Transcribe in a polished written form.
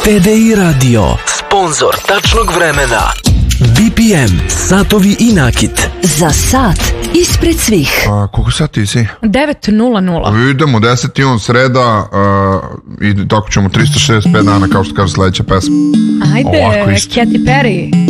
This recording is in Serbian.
TDI Radio, sponsor tačnog vremena. BPM, satovi i nakit. Za sat ispred svih. Koliko sati si? 9:00. Idemo, 10. on sreda i tako ćemo 365 dana, kao što kaže sledeća pesma. Ajde, Katy Perry.